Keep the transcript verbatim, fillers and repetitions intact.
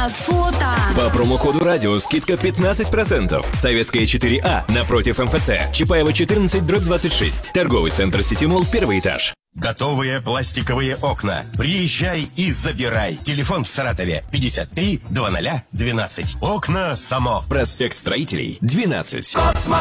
видео, фото. По промокоду радио скидка пятнадцать процентов. Советская четыре А напротив МФЦ. Чапаева четырнадцать, дробь двадцать шесть. Торговый центр Ситимолл, первый этаж. Готовые пластиковые окна. Приезжай и забирай. Телефон в Саратове пятьдесят три двадцать двенадцать. Окна Само. Проспект Строителей, двенадцать. Космо